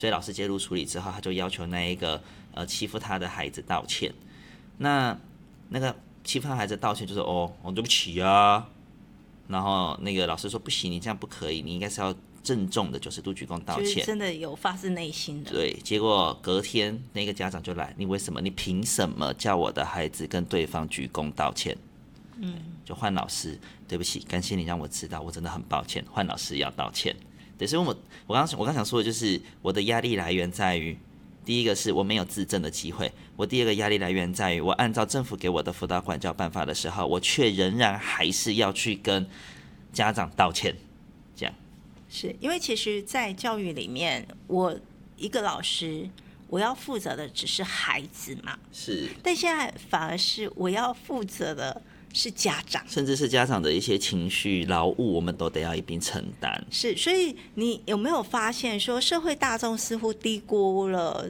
所以老师介入处理之后，他就要求那一个欺负他的孩子道歉。那个欺负他孩子道歉就是对不起啊，然后那个老师说不行，你这样不可以，你应该是要郑重的90度鞠躬道歉， 就是真的有发自内心的。 对，结果隔天那个家长就来，你凭什么叫我的孩子跟对方鞠躬道歉？就换老师，对不起，感谢你让我知道，我真的很抱歉，换老师要道歉。对，所以我刚想说的就是我的压力来源在于，第一个是我没有自证的机会，我第二个压力来源在于我按照政府给我的辅导管教办法的时候，我却仍然还是要去跟家长道歉，这样。 是因为其实在教育里面，我一个老师我要负责的只是孩子嘛， 是， 但现在反而是我要负责的是家长， 甚至是家长的一些情绪劳务，我们都得要一并承担。 是，所以你有没有发现说，社会大众似乎低估了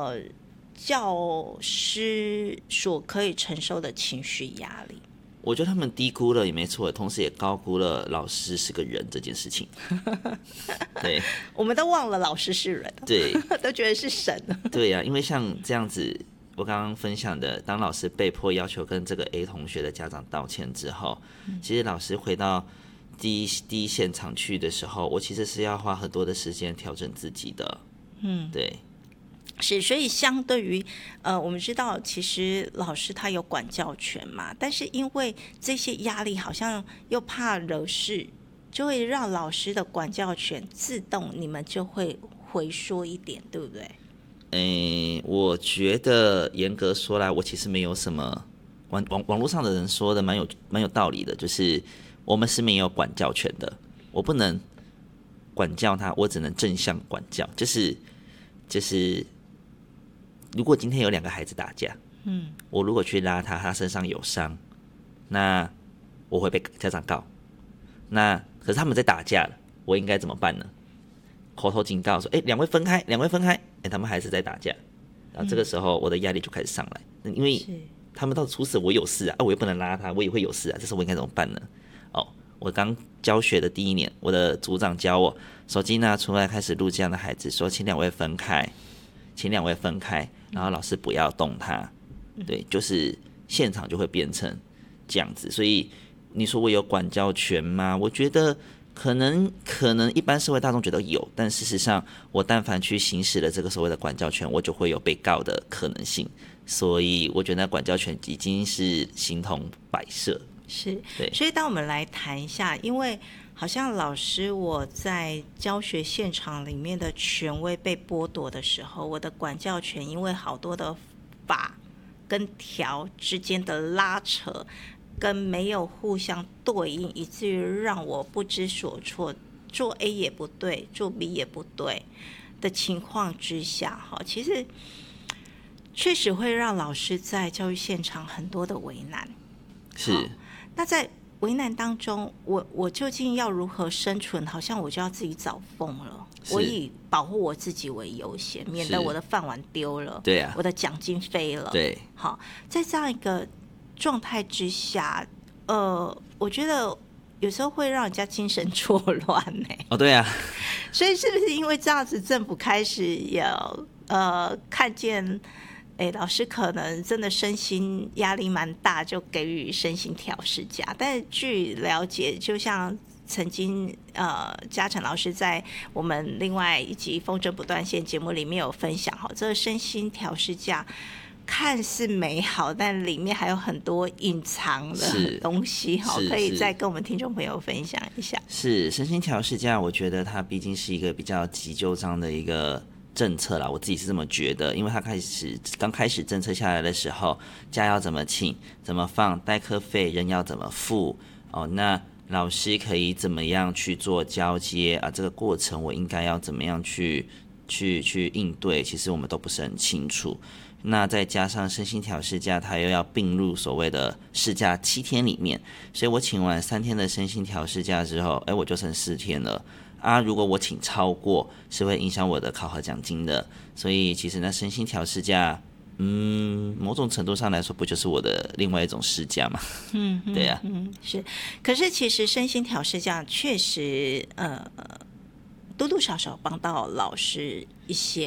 教师所可以承受的情绪压力？ 我觉得他们低估了也没错，同时也高估了老师是个人这件事情。对， 我们都忘了老师是人， 对， 都觉得是神。 对呀、因为像这样子，我刚刚分享的，当老师被迫要求跟这个 A 同学的家长道歉之后，其实老师回到第一现场去的时候，我其实是要花很多的时间调整自己的。对。 是，所以相对于我们知道，其实老师他有管教权嘛，但是因为这些压力，好像又怕惹事，就会让老师的管教权自动你们就会回缩一点，对不对？ 我觉得严格说来，我其实没有什么网络上的人说的蛮有道理的，就是我们是没有管教权的，我不能管教他，我只能正向管教，就是如果今天有2个孩子打架，我如果去拉他，他身上有伤，那我会被家长告。那可是他们在打架了，我应该怎么办呢？口头警告说，2位分开，2位分开，他们还是在打架，然后这个时候我的压力就开始上来，因为他们到处死，我有事啊，我也不能拉他，我也会有事啊，这时候我应该怎么办呢？我刚教学的第1年，我的组长教我，手机拿出来开始录这样的孩子，说请2位分开，请2位分开，然后老师不要动他，对，就是现场就会变成这样子。所以你说我有管教权吗？我觉得可能一般社会大众觉得有，但事实上我但凡去行使了这个所谓的管教权，我就会有被告的可能性。所以我觉得管教权已经是形同摆设。 是， 对， 所以当我们来谈一下，因为好像老师我在教学现场里面的权威被剥夺的时候，我的管教权因为好多的法跟条之间的拉扯跟没有互相对应，以至于让我不知所措，做 A 也不对，做 B 也不对的情况之下，其实确实会让老师在教育现场很多的为难。 是， 那在为难当中，我究竟要如何生存？好像我就要自己找缝了。我以保护我自己为优先，免得我的饭碗丢了， 对啊， 我的奖金飞了。 对， 好，在这样一个状态之下，我觉得有时候会让人家精神错乱呢。 对啊， 所以是不是因为这样子，政府开始有看见？老师可能真的身心压力蛮大，就给予身心调试假。但是据了解，就像曾经嘉诚老师在我们另外一集《风筝不断线》节目里面有分享，这个身心调试假看似美好，但里面还有很多隐藏的东西，可以再跟我们听众朋友分享一下。 是身心调试假，我觉得它毕竟是一个比较急就章的一个政策啦，我自己是这么觉得，因为他刚开始政策下来的时候，假要怎么请、怎么放，代课费人要怎么付那老师可以怎么样去做交接啊？这个过程我应该要怎么样去应对？其实我们都不是很清楚。那再加上身心调试假，它又要并入所谓的事假7天里面，所以我请完3天的身心调试假之后，我就剩4天了。如果我请超过，是会影响我的考核奖金的，所以其实那身心调试假，某种程度上来说，不就是我的另外一种事假吗？对呀， 是。可是其实身心调试假确实， 多多少少帮到老师一些